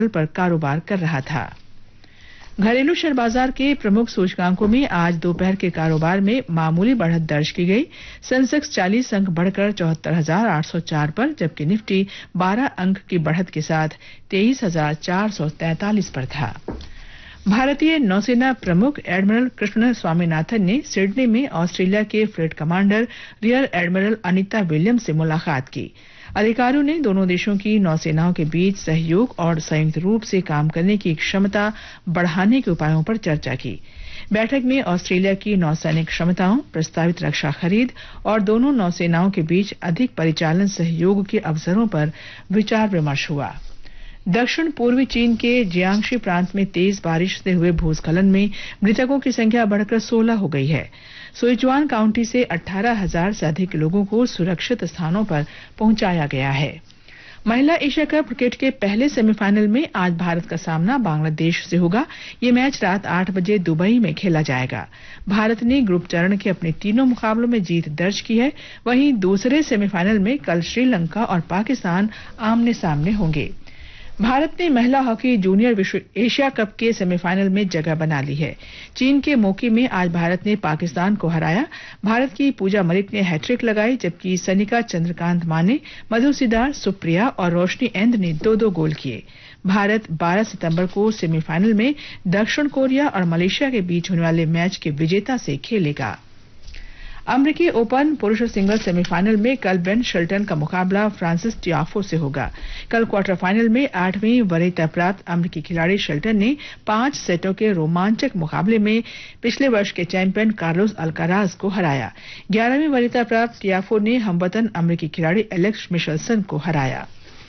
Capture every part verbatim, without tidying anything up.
पर कारोबार कर रहा था। घरेलू शेयर बाजार के प्रमुख सूचकांकों में आज दोपहर के कारोबार में मामूली बढ़त दर्ज की गई। सेंसेक्स चालीस अंक बढ़कर चौहत्तर हजार आठ सौ चार पर, जबकि निफ्टी बारह अंक की बढ़त के साथ तेईस हजार चार सौ तैंतालीस पर था। भारतीय नौसेना प्रमुख एडमिरल कृष्ण स्वामीनाथन ने सिडनी में ऑस्ट्रेलिया के fleet commander rear admiral Anita Williams से मुलाकात की। अधिकारियों ने दोनों देशों की नौसेनाओं के बीच सहयोग और संयुक्त रूप से काम करने की क्षमता बढ़ाने के उपायों पर चर्चा की। बैठक में ऑस्ट्रेलिया की नौसैनिक क्षमताओं, प्रस्तावित रक्षा खरीद और दोनों नौसेनाओं के बीच अधिक परिचालन सहयोग के अवसरों पर विचार विमर्श हुआ। दक्षिण पूर्वी चीन के जियांगशी प्रांत में तेज बारिश से हुए भूस्खलन में मृतकों की संख्या बढ़कर सोलह हो गई है। सिचुआन काउंटी से अठारह हजार से अधिक लोगों को सुरक्षित स्थानों पर पहुंचाया गया है। महिला एशिया कप क्रिकेट के पहले सेमीफाइनल में आज भारत का सामना बांग्लादेश से होगा। ये मैच रात आठ बजे दुबई में खेला जाएगा। भारत ने ग्रुप चरण के अपने तीनों मुकाबलों में जीत दर्ज की है। वहीं दूसरे सेमीफाइनल में कल श्रीलंका और पाकिस्तान आमने सामने होंगे। भारत ने महिला हॉकी जूनियर विश्व एशिया कप के सेमीफाइनल में जगह बना ली है। चीन के मोकी में आज भारत ने पाकिस्तान को हराया। भारत की पूजा मलिक ने हैट्रिक लगाई, जबकि सनिका चंद्रकांत माने, मधु सिदार, सुप्रिया और रोशनी एंद ने दो दो गोल किए। भारत बारह सितंबर को सेमीफाइनल में दक्षिण कोरिया और मलेशिया के बीच होने वाले मैच के विजेता से खेलेगा। अमेरिकी ओपन पुरुष सिंगल्स सेमीफाइनल में कल बेन शेल्टन का मुकाबला फ्रांसिस टियाफो से होगा। कल क्वार्टर फाइनल में आठवीं वरीयता प्राप्त अमेरिकी खिलाड़ी शेल्टन ने पांच सेटों के रोमांचक मुकाबले में पिछले वर्ष के चैंपियन कार्लोस अल्काराज को हराया। ग्यारहवीं वरीयता प्राप्त टियाफो ने हमवतन अमेरिकी खिलाड़ी एलेक्स मिशेल्सन को हराया।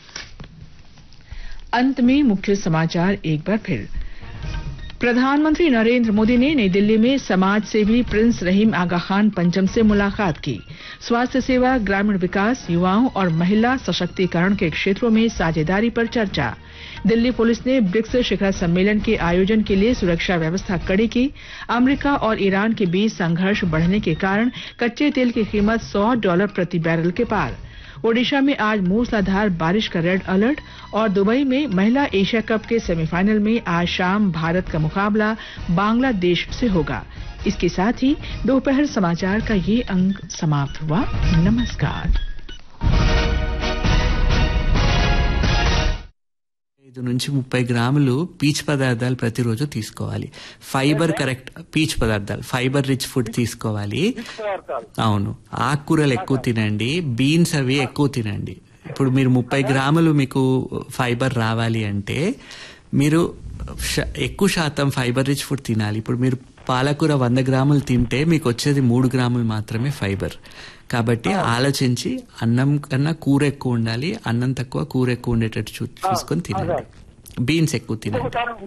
अंत में मुख्य समाचार एक बार फिर। प्रधानमंत्री नरेंद्र मोदी ने नई दिल्ली में समाज सेवी प्रिंस रहीम आगा खान पंचम से मुलाकात की। स्वास्थ्य सेवा, ग्रामीण विकास, युवाओं और महिला सशक्तिकरण के क्षेत्रों में साझेदारी पर चर्चा। दिल्ली पुलिस ने ब्रिक्स शिखर सम्मेलन के आयोजन के लिए सुरक्षा व्यवस्था कड़ी की। अमेरिका और ईरान के बीच संघर्ष बढ़ने के कारण कच्चे तेल की कीमत सौ डॉलर प्रति बैरल के पार। ओडिशा में आज मूसलाधार बारिश का रेड अलर्ट और दुबई में महिला एशिया कप के सेमीफाइनल में आज शाम भारत का मुकाबला बांग्लादेश से होगा। इसके साथ ही दोपहर समाचार का ये अंक समाप्त हुआ। नमस्कार। ఐదు నుంచి ముప్పై గ్రాములు పీచ్ పదార్థాలు ప్రతిరోజు తీసుకోవాలి. ఫైబర్ కరెక్ట్ పీచ్ పదార్థాలు ఫైబర్ రిచ్ ఫుడ్ తీసుకోవాలి. అవును, ఆకుకూరలు ఎక్కువ తినండి, బీన్స్ అవి ఎక్కువ తినండి. ఇప్పుడు మీరు ముప్పై గ్రాములు మీకు ఫైబర్ రావాలి అంటే మీరు ఎక్కువ శాతం ఫైబర్ రిచ్ ఫుడ్ తినాలి. ఇప్పుడు మీరు పాలకూర వంద గ్రాములు తింటే మీకు వచ్చేది మూడు గ్రాములు మాత్రమే ఫైబర్. కాబట్టి ఆలోచించి అన్నం కన్నా కూర ఎక్కువ ఉండాలి, అన్నం తక్కువ కూర ఎక్కువ ఉండేటట్టు చూసుకొని తినండి. బీన్స్ ఎక్కువ తినండి.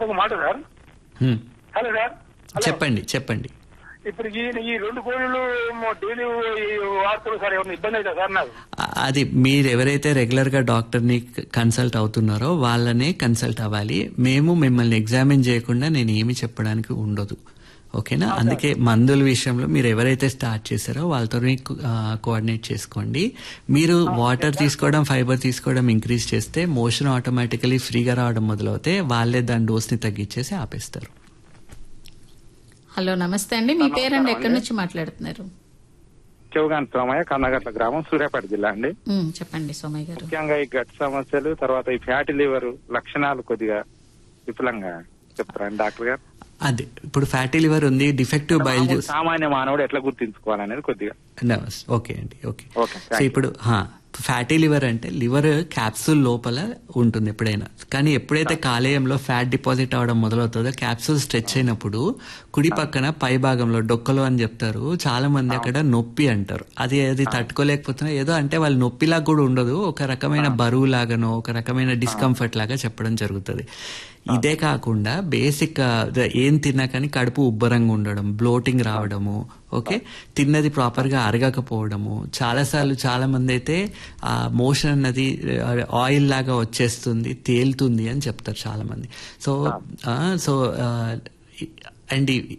చెప్పండి చెప్పండి ఇప్పుడు ఈ రెండు కోళ్ళు డైలీ వాడుతున్నారు సార్, ఏమైనా ఇబ్బంది అవుతా సార్ నాకు? అది మీరు ఎవరైతే రెగ్యులర్ గా డాక్టర్ ని కన్సల్ట్ అవుతున్నారో వాళ్ళనే కన్సల్ట్ అవ్వాలి. మేము మిమ్మల్ని ఎగ్జామిన్ చేయకుండా నేను ఏమి చెప్పడానికి ఉండదు. ఓకేనా? అందుకే మందుల విషయంలో మీరు ఎవరైతే స్టార్ట్ చేశారో వాళ్ళతో కోఆర్డినేట్ చేసుకోండి. మీరు వాటర్ తీసుకోవడం, ఫైబర్ తీసుకోవడం ఇంక్రీజ్ చేస్తే మోషన్ ఆటోమేటికలీ ఫ్రీగా రావడం మొదలవుతే వాళ్ళే దాని డోస్ ని తగ్గించేసి ఆపేస్తారు. హలో, నమస్తే అండి. మీ పేరండి, ఎక్కడి నుంచి మాట్లాడుతున్నారు? చౌగాన్ సోమయ్య, కన్నగట్ల గ్రామం, సూర్యాపేట జిల్లా అండి. చెప్పండి సోమయ్య గారు. ముఖ్యంగా ఈ గట్ సమస్యలు, తర్వాత ఈ ఫ్యాటీ లివర్ లక్షణాలు కొద్దిగా విపులంగా చెప్తారండి డాక్టర్ గారు? అదే, ఇప్పుడు ఫ్యాటీ లివర్ ఉంది, డిఫెక్టివ్ బైల్ జ్యూస్ సామాన్య మానవుడు ఎట్లా గుర్తించుకోవాలనేది కొద్దిగా. ఓకే అండి, ఓకే. సో ఇప్పుడు ఫ్యాటీ లివర్ అంటే లివర్ క్యాప్సూల్ లోపల ఉంటుంది ఎప్పుడైనా, కానీ ఎప్పుడైతే కాలేయంలో ఫ్యాట్ డిపాజిట్ అవడం మొదలవుతుందో క్యాప్సూల్ స్ట్రెచ్ అయినప్పుడు కుడి పక్కన పై భాగంలో డొక్కలో అని చెప్తారు, చాలా మంది అక్కడ నొప్పి అంటారు. అది అది తట్టుకోలేకపోతున్నా ఏదో అంటే వాళ్ళు నొప్పిలాగా కూడా ఉండదు, ఒక రకమైన బరువు లాగానో ఒక రకమైన డిస్కంఫర్ట్ లాగా చెప్పడం జరుగుతుంది. ఇదే కాకుండా బేసిక్ ఏం తిన్నా కానీ కడుపు ఉబ్బరంగా ఉండడం, బ్లోటింగ్ రావడము, ఓకే, తిన్నది ప్రాపర్ గా అరగకపోవడము, చాలాసార్లు చాలా మంది అయితే ఆ మోషన్ అన్నది ఆయిల్ లాగా వచ్చేస్తుంది, తేలుతుంది అని చెప్తారు చాలా మంది. సో సో అండ్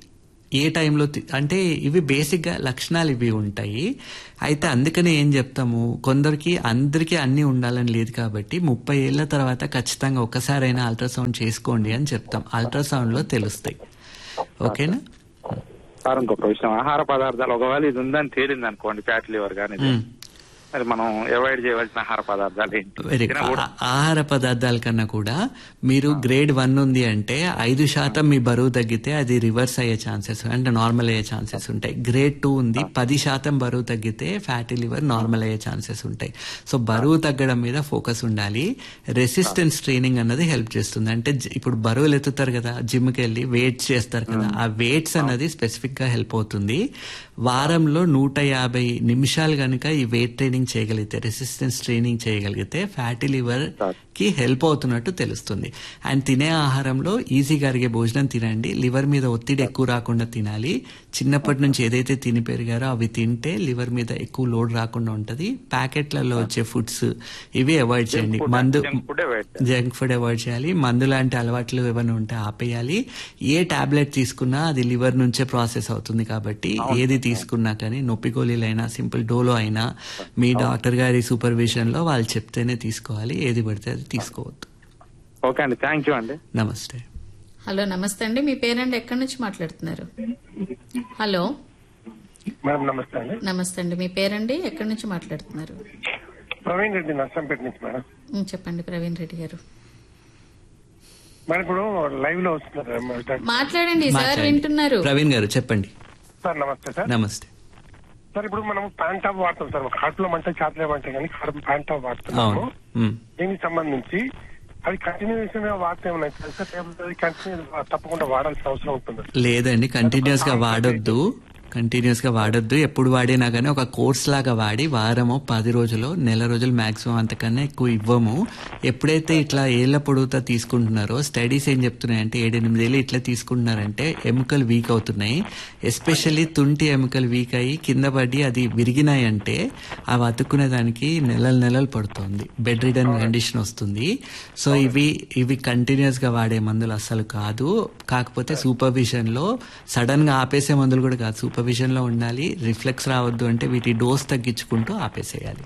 ఏ టైంలో అంటే ఇవి బేసిక్ గా లక్షణాలు ఇవి ఉంటాయి. అయితే అందుకనే ఏం చెప్తాము, కొందరికి అందరికీ అన్ని ఉండాలని లేదు కాబట్టి ముప్పై ఏళ్ల తర్వాత ఖచ్చితంగా ఒక్కసారైనా అల్ట్రాసౌండ్ చేసుకోండి అని చెప్తాం. అల్ట్రాసౌండ్ లో తెలుస్తాయి. ఓకేనా సార్? ఇంకొక విషయం, ఆహార పదార్థాలు ఒకవేళ ఇది ఉందని తేలింది అనుకోండి, ఫ్యాటీ లివర్ కానీ, మరి మనం అవాయిడ్ చేయవలసిన ఆహార పదార్థాలు ఏంటి? వెరీ ఆహార పదార్థాల కన్నా కూడా మీరు గ్రేడ్ వన్ ఉంది అంటే ఐదు శాతం మీ బరువు తగ్గితే అది రివర్స్ అయ్యే ఛాన్సెస్ అంటే నార్మల్ అయ్యే ఛాన్సెస్ ఉంటాయి. గ్రేడ్ టూ ఉంది, పది శాతం బరువు తగ్గితే ఫ్యాటీ లివర్ నార్మల్ అయ్యే ఛాన్సెస్ ఉంటాయి. సో బరువు తగ్గడం మీద ఫోకస్ ఉండాలి. రెసిస్టెన్స్ ట్రైనింగ్ అన్నది హెల్ప్ చేస్తుంది. అంటే ఇప్పుడు బరువులు ఎత్తుతారు కదా, జిమ్కి వెళ్ళి వెయిట్స్ చేస్తారు కదా, ఆ వెయిట్స్ అన్నది స్పెసిఫిక్ గా హెల్ప్ అవుతుంది. వారంలో నూట యాభై నిమిషాలు కనుక ఈ వెయిట్ ట్రైనింగ్ చేయగలిగితే, రెసిస్టెన్స్ ట్రైనింగ్ చేయగలిగితే ఫ్యాటీ లివర్ కి హెల్ప్ అవుతున్నట్టు తెలుస్తుంది. అండ్ తినే ఆహారంలో ఈజీగా అరిగే భోజనం తినండి. లివర్ మీద ఒత్తిడి ఎక్కువ రాకుండా తినాలి. చిన్నప్పటి నుంచి ఏదైతే తిని పెరిగారో అవి తింటే లివర్ మీద ఎక్కువ లోడ్ రాకుండా ఉంటది. ప్యాకెట్లలో వచ్చే ఫుడ్స్ ఇవి అవాయిడ్ చేయండి. మందు జంక్ ఫుడ్ అవాయిడ్ చేయాలి. మందు లాంటి అలవాట్లు ఏమైనా ఉంటే ఆపేయాలి. ఏ టాబ్లెట్ తీసుకున్నా అది లివర్ నుంచే ప్రాసెస్ అవుతుంది కాబట్టి ఏది తీసుకున్నా కానీ, నొప్పి గోళీలైనా సింపుల్ డోలో అయినా మీ డాక్టర్ గారి సూపర్విజన్ లో వాళ్ళు చెప్తేనే తీసుకోవాలి. ఏది పడితే అది తీసుకోవద్దు. ఓకే అండి, థ్యాంక్ యూ అండి. నమస్తే. హలో నమస్తే అండి, మీ పేరండి, ఎక్కడి నుంచి మాట్లాడుతున్నారు? హలో మేడం నమస్తే అండి. నమస్తే అండి, మీ పేరండి, ఎక్కడి నుంచి మాట్లాడుతున్నారు? ప్రవీణ్ రెడ్డి, నర్సంపేట నుంచి మేడం. చెప్పండి ప్రవీణ్ రెడ్డి గారు. మేడం ఇప్పుడు లైవ్ లో వస్తున్నారు, మాట్లాడండి సార్, వింటున్నారు. ప్రవీణ్ గారు చెప్పండి. సార్ నమస్తే సార్. నమస్తే సార్. ఇప్పుడు మనం ప్యాంట్ టాప్ వాడతాం సార్, కడుపులో మంట చేతలే మంట కానీ కడుపు ప్యాంట్ టాప్ వాడుతున్నాము. దీనికి సంబంధించి అది కంటిన్యూషన్ గా వాడితే ఏమన్నా సార్, కంటిన్యూ తప్పకుండా వాడాల్సిన అవసరం ఉంటుంది? లేదండి, కంటిన్యూస్ గా వాడొద్దు. కంటిన్యూస్ గా వాడొద్దు. ఎప్పుడు వాడినా కానీ ఒక కోర్స్ లాగా వాడి వారము పది రోజులు నెల రోజులు మాక్సిమం అంతకన్నా ఎక్కువ ఇవ్వము. ఎప్పుడైతే ఇట్లా ఏళ్ల పొడుగుతా తీసుకుంటున్నారో స్టడీస్ ఏం చెప్తున్నాయంటే ఏడెనిమిది ఏళ్ళు ఇట్లా తీసుకుంటున్నారంటే ఎముకలు వీక్ అవుతున్నాయి. ఎస్పెషల్లీ తుంటి ఎముకలు వీక్ అయ్యి కింద పడి అది విరిగినాయంటే అవి అతుక్కునే దానికి నెలలు నెలలు పడుతుంది. బెడ్ రిడన్ కండిషన్ వస్తుంది. సో ఇవి ఇవి కంటిన్యూస్ గా వాడే మందులు అస్సలు కాదు. కాకపోతే సూపర్విజన్ లో సడన్ గా ఆపేసే మందులు కూడా కాదు, సూపర్విజన్ లో ఉండాలి. రిఫ్లెక్స్ రావద్దు అంటే వీటి డోస్ తగ్గించుకుంటూ ఆపేసేయాలి.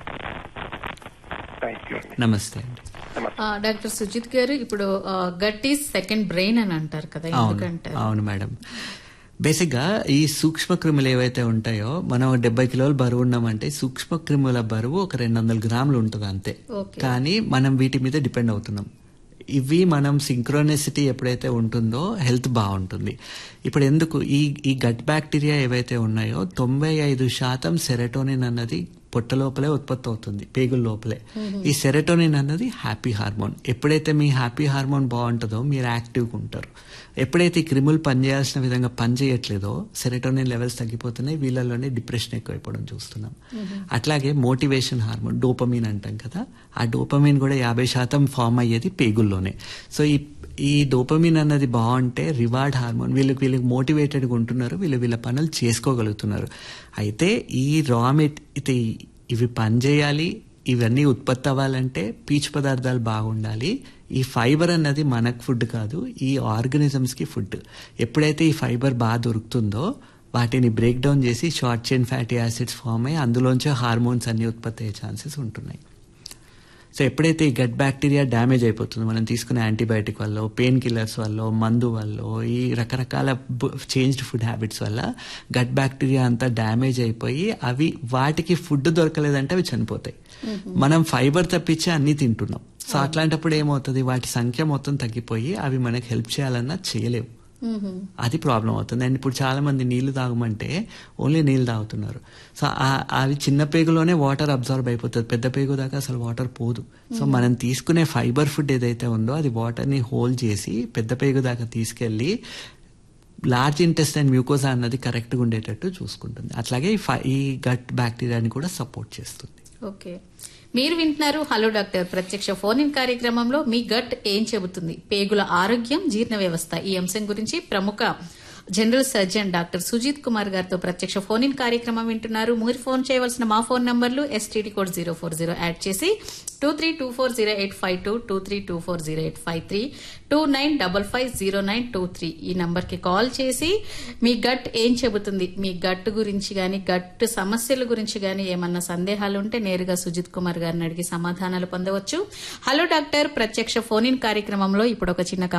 నమస్తే అండి. డాక్టర్ సుజిత్ గారు, ఇప్పుడు గట్ ఈస్ సెకండ్ బ్రెయిన్ అని అంటారు కదా, ఎందుకంటే? అవును మేడం, బేసిక్ గా ఈ సూక్ష్మ క్రిములు ఏవైతే ఉంటాయో, మనం డెబ్బై కిలోలు బరువు ఉన్నామంటే సూక్ష్మ క్రిముల బరువు ఒక రెండు వందల గ్రాములు ఉంటుంది అంతే. కానీ మనం వీటి మీద డిపెండ్ అవుతున్నాం. ఇవి మనం సింక్రోనిసిటీ ఎప్పుడైతే ఉంటుందో హెల్త్ బాగుంటుంది. ఇప్పుడు ఎందుకు ఈ ఈ గట్ బ్యాక్టీరియా ఏవైతే ఉన్నాయో తొంభై ఐదు శాతం సెరటోనిన్ అన్నది పొట్ట లోపలే ఉత్పత్తి అవుతుంది, పేగుల లోపలే. ఈ సెరటోనిన్ అన్నది హ్యాపీ హార్మోన్. ఎప్పుడైతే మీ హ్యాపీ హార్మోన్ బాగుంటుందో మీరు యాక్టివ్గా ఉంటారు. ఎప్పుడైతే ఈ క్రిములు పనిచేయాల్సిన విధంగా పనిచేయట్లేదో సెరటోనిన్ లెవెల్స్ తగ్గిపోతున్నాయి. వీళ్ళలోనే డిప్రెషన్ ఎక్కువైపోవడం చూస్తున్నాం. అట్లాగే మోటివేషన్ హార్మోన్ డోపమిన్ అంటాం కదా, ఆ డోపమిన్ కూడా యాభై శాతం ఫామ్ అయ్యేది పేగుల్లోనే. సో ఈ ఈ డోపమిన్ అన్నది బాగుంటే రివార్డ్ హార్మోన్, వీళ్ళకి వీళ్ళకి మోటివేటెడ్గా ఉంటున్నారు, వీళ్ళు వీళ్ళ పనులు చేసుకోగలుగుతున్నారు. అయితే ఈ రా మెట్ ఇవి పనిచేయాలి, ఇవన్నీ ఉత్పత్తి అవ్వాలంటే పీచు పదార్థాలు బాగుండాలి. ఈ ఫైబర్ అన్నది మనకు ఫుడ్ కాదు, ఈ ఆర్గానిజమ్స్ కి ఫుడ్. ఎప్పుడైతే ఈ ఫైబర్ బాగా దొరుకుతుందో వాటిని బ్రేక్ డౌన్ చేసి short chain fatty acids form అయ్యి అందులోంచే హార్మోన్స్ అన్ని ఉత్పత్తి అయ్యే ఛాన్సెస్ ఉంటున్నాయి. సో ఎప్పుడైతే ఈ గట్ బ్యాక్టీరియా డ్యామేజ్ అయిపోతుందో, మనం తీసుకునే యాంటీబయాటిక్ వల్ల, పెయిన్ కిల్లర్స్ వల్ల, మందు వల్ల, ఈ రకరకాల చేంజ్డ్ ఫుడ్ హ్యాబిట్స్ వల్ల గట్ బ్యాక్టీరియా అంతా డ్యామేజ్ అయిపోయి అవి వాటికి ఫుడ్ దొరకలేదంటే అవి చనిపోతాయి. మనం ఫైబర్ తప్పించి అన్ని తింటున్నాం. సో అట్లాంటప్పుడు ఏమవుతుంది, వాటి సంఖ్య మొత్తం తగ్గిపోయి అవి మనకి హెల్ప్ చేయాలన్నా చేయలేవు. అది ప్రాబ్లం అవుతుంది. అండ్ ఇప్పుడు చాలా మంది నీళ్లు తాగమంటే ఓన్లీ నీళ్లు తాగుతున్నారు. సో అవి చిన్న పేగులోనే వాటర్ అబ్జర్వ్ అయిపోతుంది, పెద్ద పేగు దాకా అసలు వాటర్ పోదు. సో మనం తీసుకునే ఫైబర్ ఫుడ్ ఏదైతే ఉందో అది వాటర్ ని హోల్డ్ చేసి పెద్ద పేగు దాకా తీసుకెళ్లి లార్జ్ ఇంటెస్టైన్ మ్యూకోజా అన్నది కరెక్ట్ గా ఉండేటట్టు చూసుకుంటుంది. అట్లాగే ఈ గట్ బ్యాక్టీరియాని కూడా సపోర్ట్ చేస్తుంది. ఓకే, మీరు వింటున్నారు హలో డాక్టర్ ప్రత్యక్ష ఫోన్ ఇన్ కార్యక్రమంలో. మీ గట్ ఏం చెబుతుంది, పేగుల ఆరోగ్యం, జీర్ణ వ్యవస్థ, ఈ అంశం గురించి ప్రముఖ general surgeon doctor Sujith Kumar గారితో ప్రత్యక్ష ఫోన్ ఇన్ కార్యక్రమం వింటున్నారు. మీరు ఫోన్ చేయవలసిన మా ఫోన్ నంబర్లు STD code zero four zero add చేసి two three two four zero eight five two two three two four zero eight five three two nine double five zero nine two three ఈ number కి call చేసి మీ gut ఏం చెబుతుంది, మీ gut గురించి గాని gut సమస్యల గురించి గాని ఏమన్నా సందేహాలు ఉంటే నేరుగా సుజిత్ కుమార్ గారిని అడిగి సమాధానాలు పొందవచ్చు. హలో డాక్టర్ ప్రత్యక్ష ఫోన్ ఇన్ కార్యక్రమంలో ఇప్పుడు ఒక చిన్న